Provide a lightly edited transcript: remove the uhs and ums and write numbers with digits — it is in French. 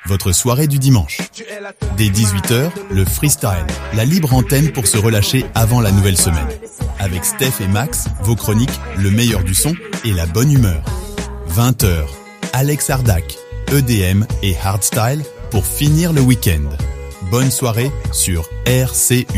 votre soirée du dimanche. Dès 18h, le freestyle, la libre antenne pour se relâcher avant la nouvelle semaine. Avec Steph et Max, vos chroniques, le meilleur du son et la bonne humeur. 20h, Alex Ardac, EDM et Hardstyle pour finir le week-end. Bonne soirée sur RCU.